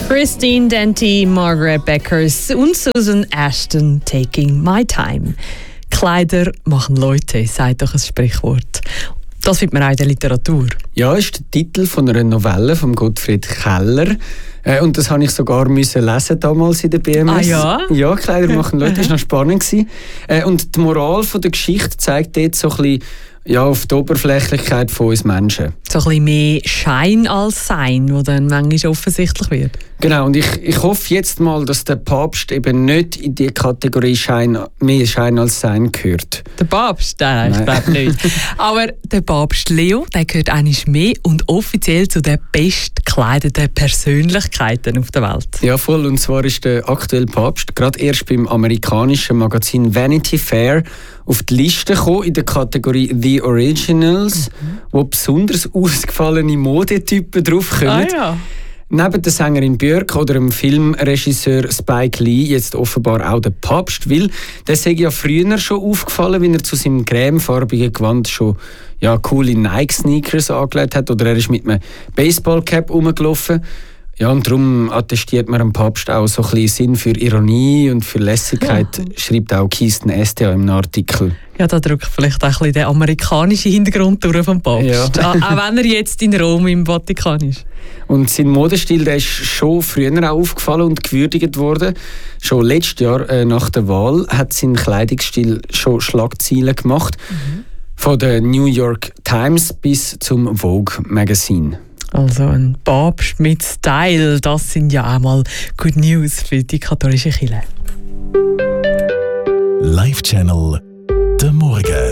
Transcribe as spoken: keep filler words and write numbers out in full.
Christine Denty, Margaret Beckers und Susan Ashton, Taking My Time. Kleider machen Leute, sagt doch ein Sprichwort. Das findet man auch in der Literatur. Ja, ist der Titel von einer Novelle von Gottfried Keller. Äh, und das habe ich sogar müssen lesen damals in der B M S. Ah ja? Ja, Kleider machen Leute, das war noch spannend. Äh, und die Moral von der Geschichte zeigt dort so ein bisschen ja, auf die Oberflächlichkeit von uns Menschen. So ein bisschen mehr Schein als Sein, wo dann manchmal offensichtlich wird. Genau, und ich, ich hoffe jetzt mal, dass der Papst eben nicht in die Kategorie Schein, mehr Schein als Sein gehört. Der Papst? Nein, ich glaube nicht. Aber der Papst Leo, der gehört eigentlich mehr und offiziell zu den bestgekleideten Persönlichkeiten auf der Welt. Ja, voll. Und zwar ist der aktuelle Papst gerade erst beim amerikanischen Magazin Vanity Fair auf die Liste gekommen in der Kategorie The Originals, mhm. wo besonders ausgefallene Modetypen draufkommen. Ah, ja. Neben der Sängerin Björk oder dem Filmregisseur Spike Lee jetzt offenbar auch der Papst, weil der sei ja früher schon aufgefallen, wenn er zu seinem cremefarbigen Gewand schon ja, coole Nike-Sneakers angelegt hat oder er ist mit einem Baseballcap rumgelaufen. Ja, und darum attestiert man dem Papst auch so ein bisschen Sinn für Ironie und für Lässigkeit, ja. Schreibt auch Kirsten Estea im Artikel. Ja, da drückt vielleicht auch ein bisschen der amerikanische Hintergrund durch vom Papst. Ja. Auch wenn er jetzt in Rom im Vatikan ist. Und sein Modestil, der ist schon früher auch aufgefallen und gewürdigt worden. Schon letztes Jahr äh, nach der Wahl hat sein Kleidungsstil schon Schlagzeilen gemacht. Mhm. Von der New York Times bis zum Vogue Magazine. Also ein Papst mit Style, das sind ja auch mal Good News für die katholische Kirche. Live Channel, der Morgen.